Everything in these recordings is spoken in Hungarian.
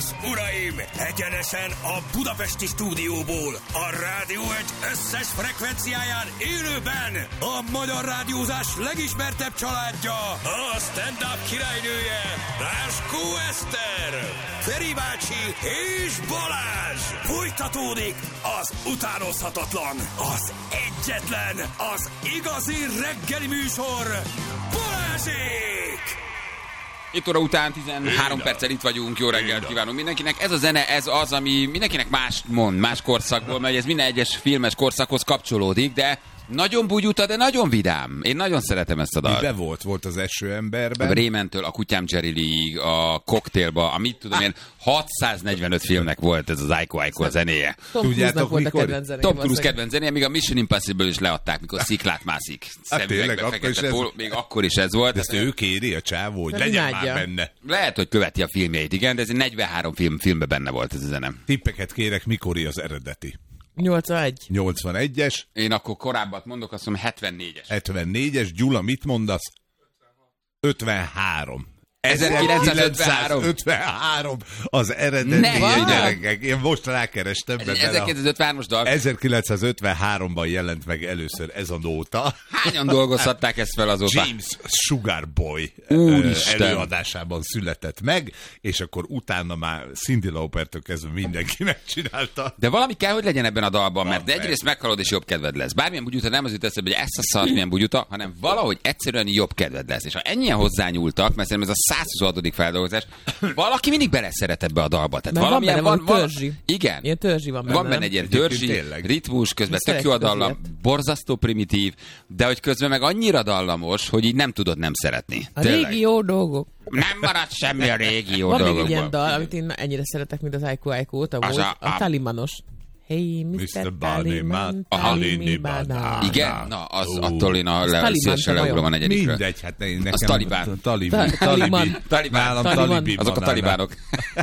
uraim! Egyenesen a budapesti stúdióból, a Rádió Egy összes frekvenciáján élőben a magyar rádiózás legismertebb családja, a stand-up királynője, Láskó Eszter, Feri bácsi és Balázs! Folytatódik az utánozhatatlan, az egyetlen, az igazi reggeli műsor, Balázsék! 7 óra után 13 perccel itt vagyunk, jó reggelt kívánunk mindenkinek. Ez a zene, ez az, ami mindenkinek más mond, más korszakból, mert ez minden egyes filmes korszakhoz kapcsolódik, de nagyon bugyuta, de nagyon vidám. Én nagyon szeretem ezt a dalt. Mibe volt az Esőemberben? A Rémentől, a Kutyám Jerrylig, a Cocktailba, amit tudom én, 645 filmnek volt ez az Aiko Aiko a zenéje. Tom Cruise-nak volt a kedvenc zenéje. Tom Cruise kedvenc zenéje, még a Mission Impossible is leadták, mikor sziklát mászik. Tényleg, még akkor is ez volt. De ezt ő kéri a csávó, hogy legyen már benne. Lehet, hogy követi a filmjeit, igen, de ez 43 filmben benne volt ez a zene. Tippeket kérek, mikori az eredeti? 81. 81-es. Én akkor korábbat mondok, azt mondom 74-es. 74-es. Gyula, mit mondasz? 53. 1953 az eredeti gyerekek. Én most rákerestem. 1953-as dal. 1953-ban jelent meg először ez a nóta. Hányan dolgozhatták ezt fel azóta? James Sugarboy előadásában született meg, és akkor utána már Cyndi Laupertől kezdve mindenki megcsinálta. De valami kell, hogy legyen ebben a dalban, mert egyrészt meghalod és jobb kedved lesz. Bármilyen bugyuta nem az jut eszembe, hogy ezt a szart milyen bugyuta, hanem valahogy egyszerűen jobb kedved lesz. És ha ennyien hozzányúltak, mert szerintem ez a 126. feldolgozás, valaki mindig beleszeret ebbe a dalba. Tehát valamilyen van törzsi. Igen. Ilyen törzsi van benne. Van benne egy ilyen törzsi, ritmus, közben tök jó a dallam, borzasztó primitív, de hogy közben meg annyira dallamos, hogy így nem tudod nem szeretni. A régi jó dolgok. Nem marad semmi a régi jó dolgokból. Van még egy ilyen dal, amit én ennyire szeretek, mint az Aiko Aiko-t, a Talimanos. Hey, Mr. Taliban, Talini Bana. Igen? Na, az attól én a szélső leugrom a negyedikre. Mindegy, hát nekem... Az Talibán. Talibán. Azok a talibánok.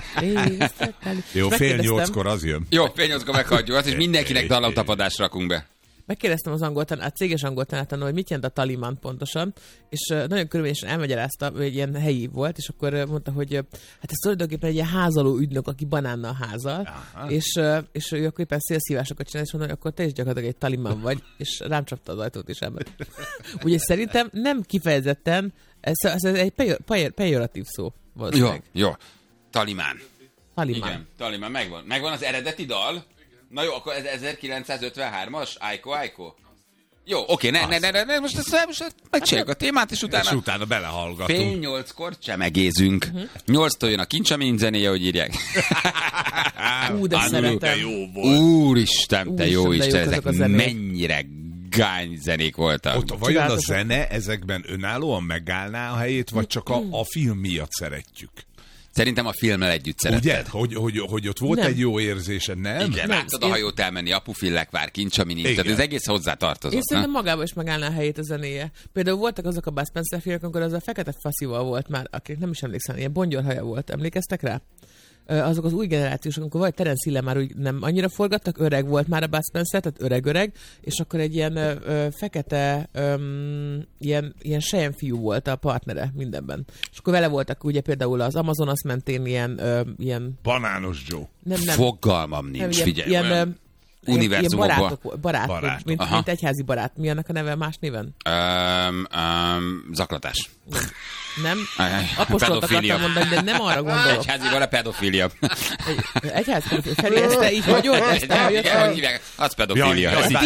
Jó, 7:30 az jön. Jó, 7:30 meghagyjuk azt, és mindenkinek dallamtapadást rakunk be. Megkérdeztem az angoltanát, céges angoltanától, hogy mit jelent a Taliban pontosan, és nagyon körülményesen elmagyarázta, hogy ilyen helyi volt, és akkor mondta, hogy hát ez tulajdonképpen egy ilyen házaló ügynök, aki banánnal házal, és ő akkor éppen szélszívásokat csinál, és mondta, hogy akkor te is gyakorlatilag egy Taliban vagy, és rám csapta az ajtót is ebben. Úgyhogy szerintem nem kifejezetten, ez egy pejoratív szó. Jó. Talimán. Igen, Talimán megvan. Megvan az eredeti dal? Na jó, akkor ez 1953-as? Aiko? Jó, oké, ne, most megcsináljuk a témát, és utána belehallgatunk. 7:30 csemegézünk. 8-tól jön a Kincsamin zenéje, hogy írják. De szeretem. Úristen, te jó Isten, ezek mennyire gány zenék voltak. Ott vajon a zene ezekben önállóan megállná a helyét, vagy csak a film miatt szeretjük? Szerintem a filmmel együtt szeretted. Ugye? Hogy ott volt egy jó érzése, nem? Igen, láttad a hajót elmenni, Apufillekvár, Kincsamini, tehát ez egész hozzá tartozott. Én szerintem magában is megállná a helyét a zenéje. Például voltak azok a Bud Spencer filmek, amikor az a fekete faszival volt már, akik nem is emlékszem, ilyen bongyorhaja volt. Emlékeztek rá? Azok az új generációsok, amikor vagy Terence Hill már úgy nem annyira forgattak, öreg volt már a Bud Spencer, tehát öreg, és akkor egy ilyen fekete, ilyen selyemfiú volt a partnere mindenben. És akkor vele voltak ugye például az Amazonas mentén ilyen... Banános Joe. Nem. Fogalmam nincs, figyelj. Ilyen barátok, mint egyházi barát. Mi annak a neve más néven? Zaklatás. Nem? Apostolot akartam mondani, de nem arra gondolok. Egyházi barát, pedofília. Egyházi Feri, ezt te így hagyod? Az pedofília.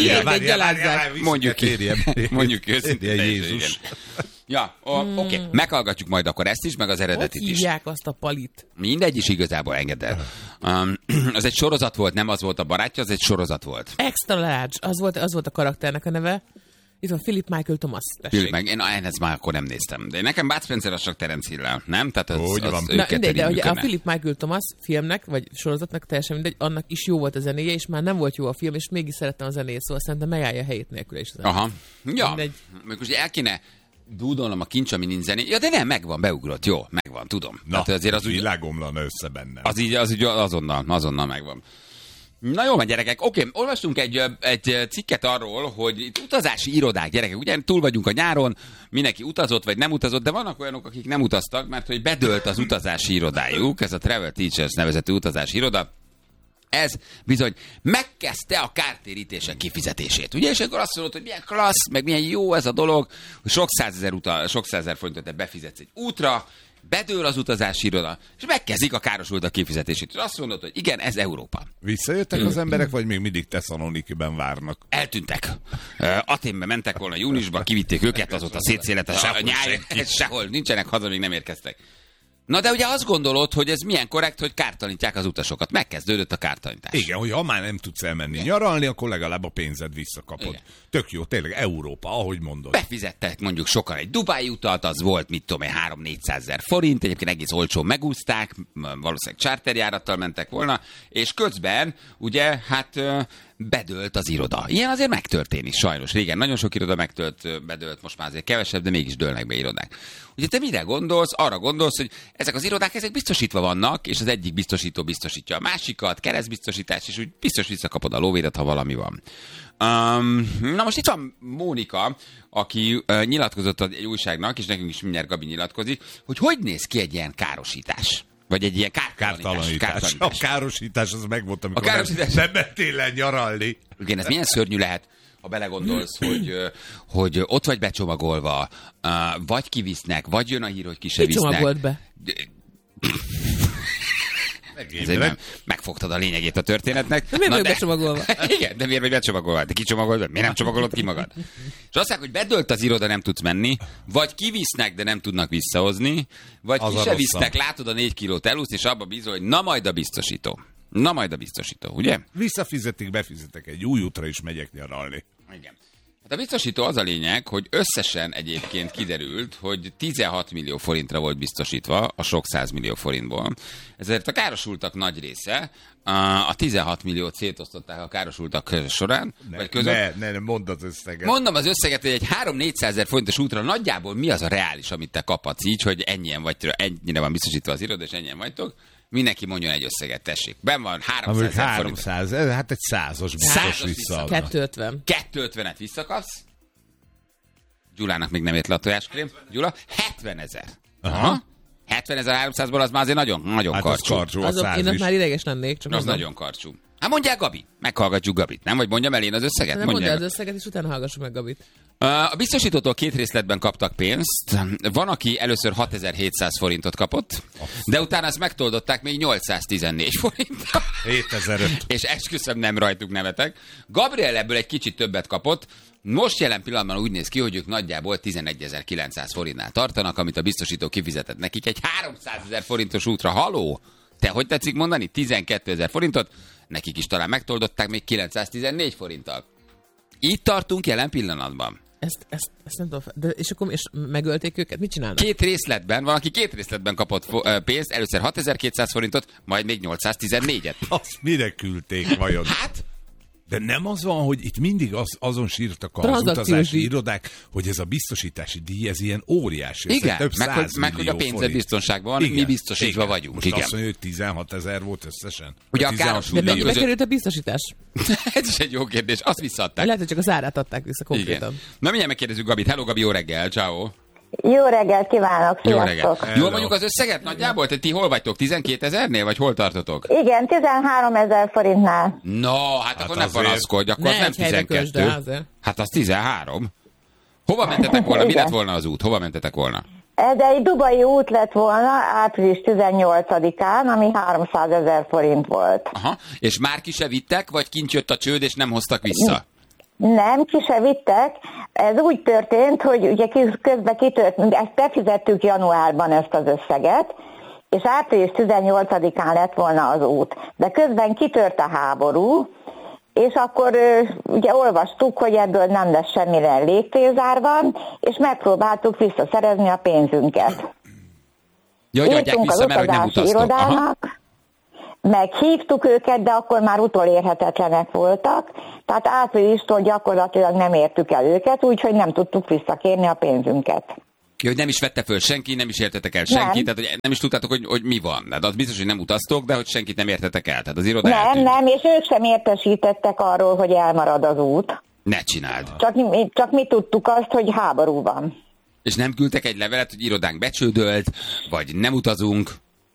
Mondjuk őszintén. Jézus. Ja, oké. Meghallgatjuk majd akkor ezt is, meg az eredetit is. Hogy hívják azt a palit? Mindegy is igazából, engedd el. Az egy sorozat volt, nem az volt a barátja, az egy sorozat volt. Extra Large, az volt a karakternek a neve. Itt van Philip Michael Thomas. Én ezt már akkor nem néztem. De nekem Bud Spencer az csak Terence Hill-lel, nem? Tehát de a Philip Michael Thomas filmnek, vagy sorozatnak teljesen mindegy, annak is jó volt a zenéje, és már nem volt jó a film, és mégis szerettem a zenéjét, szóval szerintem megállja a helyét nélkül is. Aha. Ja, most el kéne dúdolnom a Kincsaminin zenét. Ja, de nem, megvan, beugrott. Jó, megvan, tudom. Na, azért az világomlana össze benne. Az így azonnal megvan. Na jól van, gyerekek. Oké, olvastunk egy cikket arról, hogy itt utazási irodák, gyerekek, ugye túl vagyunk a nyáron, mindenki utazott vagy nem utazott, de vannak olyanok, akik nem utaztak, mert hogy bedőlt az utazási irodájuk, ez a Travel Teachers nevezetű utazási iroda. Ez bizony megkezdte a kártérítések kifizetését. Ugye, és akkor azt mondod, hogy milyen klassz, meg milyen jó ez a dolog, hogy sok százezer forintot befizetsz egy útra, bedől az utazási iroda, és megkezdik a károsultak kifizetését. És azt mondod, hogy igen, ez Európa. Visszajöttek az emberek, vagy még mindig Tesszalonikiben várnak? Eltűntek. Athénbe mentek volna júniusban, kivitték őket, azóta szétszélet a nyáj, sehol nincsenek, haza még nem érkeztek. Na de ugye azt gondolod, hogy ez milyen korrekt, hogy kártalanítják az utasokat. Megkezdődött a kártalanítás. Igen, hogy ha már nem tudsz elmenni nyaralni, akkor legalább a pénzed visszakapod. Igen. Tök jó, tényleg Európa, ahogy mondod. Befizettek mondjuk sokan egy Dubái utat, az volt, mit tudom én, 300-400 ezer forint, egyébként egész olcsón megúszták, valószínűleg charterjárattal mentek volna, és közben ugye, hát bedőlt az iroda. Ilyen azért megtörténik sajnos. Régen nagyon sok iroda bedőlt, most már azért kevesebb, de mégis dőlnek be irodák. Ugye te mire gondolsz? Arra gondolsz, hogy ezek az irodák, ezek biztosítva vannak, és az egyik biztosító biztosítja a másikat, keresztbiztosítás, és úgy biztos visszakapod a lóvédet, ha valami van. Na most itt van Mónika, aki nyilatkozott egy újságnak, és nekünk is mindjárt Gabi nyilatkozik, hogy néz ki egy ilyen károsítás. Vagy egy ilyen kártalanítás. A károsítás, az megvolt, amikor nem mentél le nyaralni. Igen, ez milyen szörnyű lehet, ha belegondolsz, hogy ott vagy becsomagolva, vagy kivisznek, vagy jön a hír, hogy ki se visznek. Csomagolt be? Megfogtad a lényegét a történetnek. De miért vagy becsomagolva? Igen, de miért vagy becsomagolva? De kicsomagolod be? Miért nem csomagolod ki magad? És azt mondják, hogy bedőlt az iroda, nem tudsz menni, vagy kivisznek, de nem tudnak visszahozni, vagy az ki se visznek, látod a 4 kilót elúszt, és abba bízol, hogy na majd a biztosító. Na majd a biztosító, ugye? Visszafizetik, befizetek egy új útra, és megyek nyaralni. Igen. Hát a biztosító az a lényeg, hogy összesen egyébként kiderült, hogy 16 millió forintra volt biztosítva a sok 100 millió forintból. Ezért a károsultak nagy része, a 16 milliót szétosztották a károsultak során. Ne, mondd az összeget. Mondom az összeget, hogy egy 3-400 ezer forintos útra nagyjából mi az a reális, amit te kaphatsz így, hogy ennyien ennyire van biztosítva az iroda, és ennyien vagytok. Mindenki mondjon egy összeget, tessék. Ben van 300 ezer forint. 300, hát egy 100-os biztos visszaadna. 250. 250-et visszakapsz. Gyulának még nem ért le a tojáskrém. Gyula, 70 ezer. Aha. 70 ezer 300-ból az már azért nagyon, nagyon hát karcsú. Én ott már ideges lennék. Csak az nagyon karcsú. Hát mondják, Gabi. Meghallgatjuk Gabit, nem? Vagy mondjam el én az összeget? Mondja az összeget, és utána hallgassuk meg Gabit. A biztosítótól 2 részletben kaptak pénzt. Van, aki először 6700 forintot kapott, de utána ezt megtoldották még 814 forinttal. 7005. És esküszöm, nem rajtuk nevetek. Gabriel ebből egy kicsit többet kapott. Most jelen pillanatban úgy néz ki, hogy ők nagyjából 11.900 forintnál tartanak, amit a biztosító kifizetett nekik egy 300 000 forintos útra. Haló? Te hogy tetszik mondani? 12 000 forintot, nekik is talán megtoldották még 914 forinttal. Itt tartunk jelen pillanatban. Ezt nem tudom. De és akkor és megölték őket? Mit csinálnak? 2 részletben, van, aki 2 részletben kapott pénzt, először 6200 forintot, majd még 814-et. Azt mire küldték vajon? Hát? De nem az van, hogy itt mindig azon sírtak az utazási irodák, hogy ez a biztosítási díj, ez ilyen óriási. Igen, meg hogy a pénzed biztonságban van, mi biztosítva vagyunk. Most azt mondja, hogy 16 000 volt összesen. Ugye a de mennyibe került a biztosítás? Ez is egy jó kérdés, azt visszaadták. Lehet, hogy csak az árát adták vissza konkrétan. Igen. Na mindjárt megkérdezzük Gabit. Hello Gabi, jó reggel, ciao. Jó reggelt kívánok, sziasztok! Jó reggelt. Jól mondjuk az összeget nagyjából? Ti hol vagytok? 12 000-nél, vagy hol tartotok? Igen, 13 000 forintnál. No, hát akkor ne panaszkodj, akkor nem 12. Hát az 13. Hova mentetek volna? Mi lett volna az út? Hova mentetek volna? Ez egy dubai út lett volna április 18-án, ami 300 000 forint volt. Aha, és már ki se vittek, vagy kint jött a csőd, és nem hoztak vissza? Nem, ki se vittek. Ez úgy történt, hogy ugye közben kitört, ezt befizettük januárban ezt az összeget, és április 18-án lett volna az út. De közben kitört a háború, és akkor ugye olvastuk, hogy ebből nem lesz semmire légtérzár van, és megpróbáltuk visszaszerezni a pénzünket. Írtunk az utazási irodának, meghívtuk őket, de akkor már utolérhetetlenek voltak, tehát áprilistól gyakorlatilag nem értük el őket, úgyhogy nem tudtuk visszakérni a pénzünket. Hogy nem is vette föl senki, nem is értetek el senki, tehát hogy nem is tudtátok, hogy mi van. Tehát az biztos, hogy nem utaztok, de hogy senkit nem értetek el. Tehát az iroda Nem, és ők sem értesítettek arról, hogy elmarad az út. Ne csináld. Csak mi tudtuk azt, hogy háború van. És nem küldtek egy levelet, hogy irodánk becsődölt, vagy nem utazunk?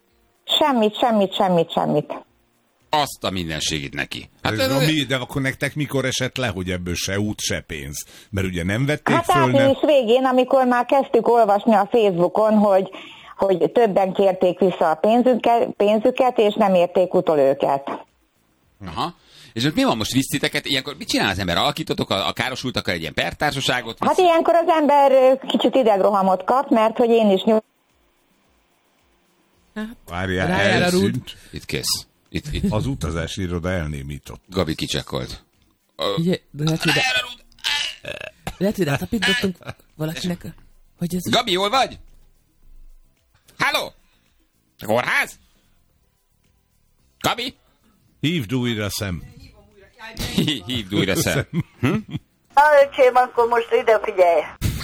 Semmit. Azt a mindenségét neki. Hát de akkor nektek mikor esett le, hogy ebből se út, se pénz? Mert ugye nem vették föl, április végén, amikor már kezdtük olvasni a Facebookon, hogy többen kérték vissza a pénzüket, és nem érték utol őket. Aha. És mi van most, vissziteket? Ilyenkor mit csinál az ember? Alakítotok a károsultakkal egy ilyen pertársaságot? Hát ilyenkor az ember kicsit idegrohamot kap, mert hogy én is Várjál, elszűnt. Itt kész. Itt. Az utazási iroda elnémított. Gabi kicsekkolt. Lehet, hogy rátapintottunk valakinek, hogy ez... Gabi, hol vagy? Halló? A kórház? Gabi? Hívd újra szem. Hívd újra szem. Öcsém, akkor most ide figyelj.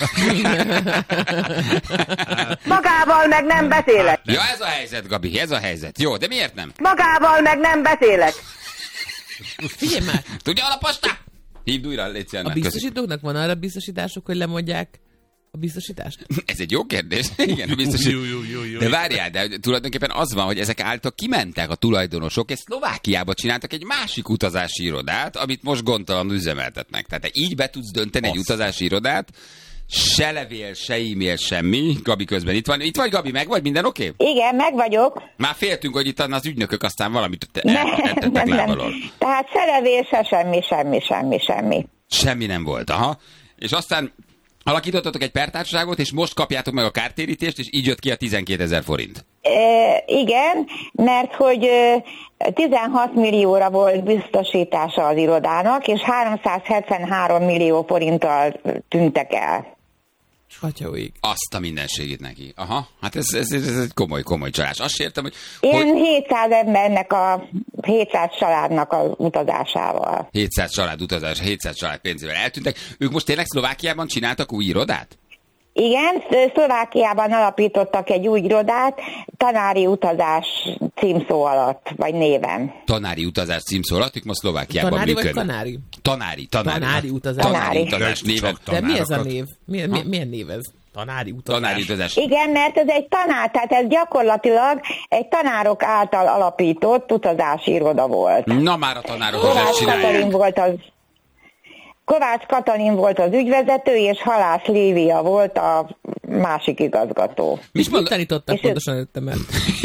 Magával meg nem beszélek. Ja, ez a helyzet, Gabi, ez a helyzet. Jó, de miért nem? Magával meg nem beszélek. Figyelj már! Tudja a posta? Hívd újra, légy szíves. A biztosítóknak van arra biztosításuk, hogy lemondják a biztosítást? Ez egy jó kérdés. Igen, de várjál, de tulajdonképpen az van, hogy ezek által kimentek a tulajdonosok, és Szlovákiába csináltak egy másik utazási irodát, amit most gondtalanul üzemeltetnek. Tehát te így be tudsz dönteni egy utazási irodát, se levél, se e-mail, semmi. Gabi közben itt van. Itt vagy, Gabi, meg vagy? Minden oké? Igen, meg vagyok. Már féltünk, hogy itt az ügynökök aztán valamit eltettek lábalól. Tehát se levél, se semmi. Semmi nem volt, aha. És aztán alakítottatok egy pertársaságot, és most kapjátok meg a kártérítést, és így jött ki a 12 000 forint. Igen, mert hogy 16 millióra volt biztosítása az irodának, és 373 millió forinttal tűntek el. Atyaújég. Azt a mindenségét neki. Aha, hát ez egy komoly csalás. Azt értem, hogy... Én 700 embernek 700 családnak az utazásával. 700 család utazás, 700 család pénzével eltűntek. Ők most tényleg Szlovákiában csináltak új irodát? Igen, Szlovákiában alapítottak egy új irodát, tanári utazás címszó alatt, vagy néven. Tanári utazás címszó alatt, ők most Szlovákiában működnek. Tanári vagy kanári? Tanári utazás. Tanári utazás néven. De mi ez a név? Milyen név ez? Tanári utazás. Tanári utazás. Igen, mert ez egy tanár, tehát ez gyakorlatilag egy tanárok által alapított utazási iroda volt. Na már a tanárok ezt csinálják. Kovács Katalin volt az ügyvezető, és Halász Lívia volt a másik igazgató. Mit tanítottak pontosan előtte, mert...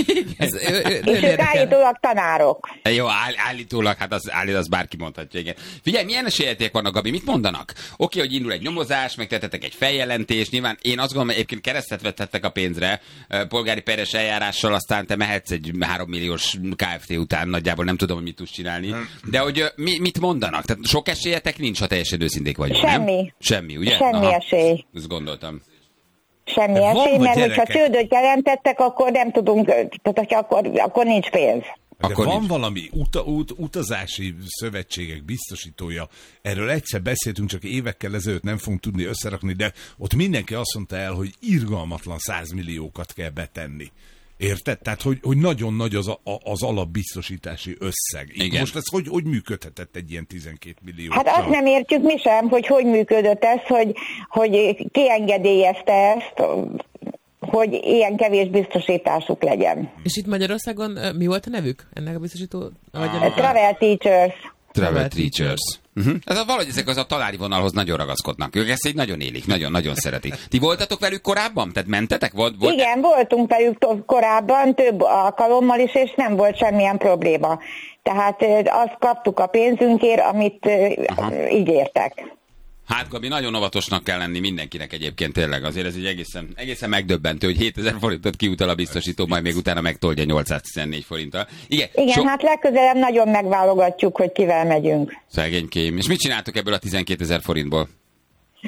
és ők állítólag tanárok. Jó, állítólag, hát az bárki mondhatja, igen. Figyelj, milyen esélyek vannak, Gabi, mit mondanak? Oké, hogy indul egy nyomozás, megtettetek egy feljelentést, nyilván én azt gondolom, hogy egyébként keresztet vettettek a pénzre, polgári peres eljárással, aztán te mehetsz egy 3 milliós Kft. Után, nagyjából nem tudom, hogy mit tudsz csinálni. De hogy mit mondanak? Tehát sok esélyetek nincs, ha teljesen őszinték vagyunk, Semmi. Nem? Semmi, ugye? Semmi esély. Ezt gondoltam. Semmi esély, mert hogyha csődöt jelentettek, akkor nem tudunk, tehát akkor nincs pénz. De van valami utazási szövetségek biztosítója, erről egyszer beszéltünk, csak évekkel ezelőtt nem fogunk tudni összerakni, de ott mindenki azt mondta el, hogy irgalmatlan 100 milliókat kell betenni. Érted? Tehát, hogy nagyon nagy az alapbiztosítási összeg. Igen. Most ez hogy működhetett egy ilyen 12 millió? Hát azt nem értjük mi sem, hogy működött ez, hogy ki engedélyezte ezt, hogy ilyen kevés biztosításuk legyen. És itt Magyarországon mi volt a nevük ennek a biztosító? Travel Teachers. Travel Teachers. Ez valahogy ezek az a tanári vonalhoz nagyon ragaszkodnak. Ők ezt így nagyon élik, nagyon szeretik. Ti voltatok velük korábban? Tehát mentetek? Igen, voltunk velük korábban, több alkalommal is, és nem volt semmilyen probléma. Tehát azt kaptuk a pénzünkért, amit ígértek. Hát, Gabi, nagyon óvatosnak kell lenni mindenkinek egyébként tényleg. Azért ez egy egészen megdöbbentő, hogy 7000 forintot kiutal a biztosító, majd még utána megtoldja 814 forinttal. Igen, hát legközelebb nagyon megválogatjuk, hogy kivel megyünk. Szegénykém. És mit csináltok ebből a 12 000 forintból?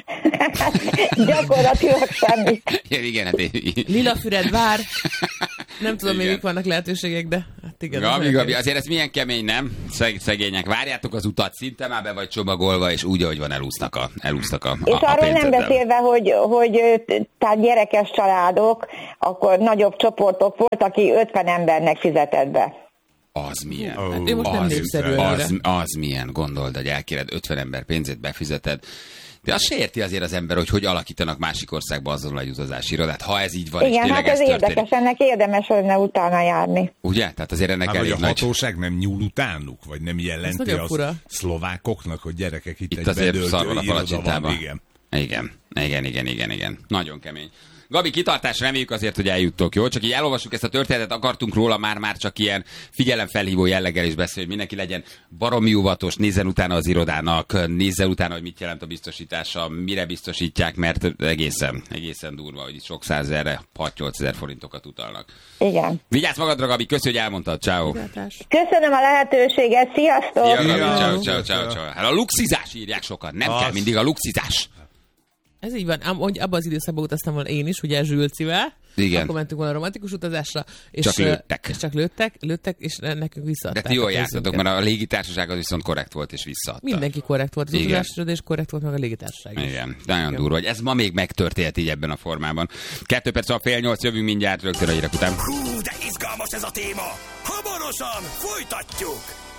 Gyakorlatilag semmit. Igen, hát Lilafüred vár. Nem tudom, még vannak lehetőségek, de hát igen. Gabi, azért ez milyen kemény, nem? Szegények, várjátok az utat, szinte már be vagy csomagolva, és úgy, ahogy van, elúsztak a és arról nem beszélve, hogy tehát gyerekes családok, akkor nagyobb csoportok volt, aki 50 embernek fizetett be. Az milyen? Hát ő most nem népszerű. Az milyen, gondold, hogy elkéred 50 ember pénzét, befizeted. De az se érti azért az ember, hogy alakítanak másik országba azonnal egy utazási irodát, ha ez így van. Igen, és hát ez érdekes, ennek érdemes lenne utána járni. Ugye? Tehát azért ennek elég vagy a nagy... hatóság nem nyúl utánuk, vagy nem jelenti az szlovákoknak, hogy gyerekek itt egy azért szarvan a iroda van. Igen. Nagyon kemény. Gabi, kitartás, reméljük azért, hogy eljuttok, jó? Csak így elolvassuk ezt a történetet, akartunk róla már csak ilyen figyelemfelhívó jelleggel is beszélni, hogy mindenki legyen baromi óvatos, nézzen utána az irodának, nézzen utána, hogy mit jelent a biztosítása, mire biztosítják, mert egészen durva, hogy itt sok százezerre, 6-8 ezer forintokat utalnak. Igen. Vigyázz magadra, Gabi, köszi, hogy elmondtad, ciao. Köszönöm a lehetőséget, sziasztok! Szia, ciao. Hát a luxizás írják sokan, nem kell mindig a luxizás. Ez így van, hogy abban az időszakban utaztam volna én is, ugye Zsülcivel. Igen. Akkor mentünk volna a romantikus utazásra. És csak lőttek. És csak lőttek, és nekünk visszaadták. De ti jól jártatok, mert a légitársaság az viszont korrekt volt, és visszaadta. Mindenki korrekt volt az utazásra, és korrekt volt meg a légitársaság is. Igen, nagyon durva, hogy ez ma még megtörtént így ebben a formában. 2 perc a 7:30, jövünk mindjárt rögtön a hírek után. Hú, de izgalmas ez a téma! Hamarosan folytatjuk!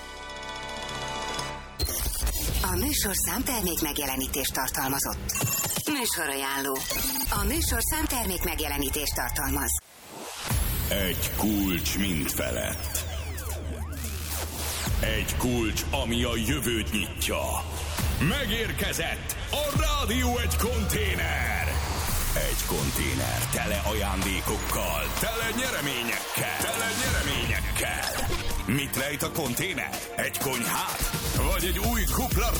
A műsorszám termék megjelenítést tartalmazott. Műsorajánló. A műsorszám termék megjelenítést tartalmaz. Egy kulcs mind felett. Egy kulcs, ami a jövőt nyitja. Megérkezett a Rádió egy konténer. Egy konténer tele ajándékokkal, tele nyereményekkel. Mit rejt a konténer? Egy konyhát? Vagy egy új kupla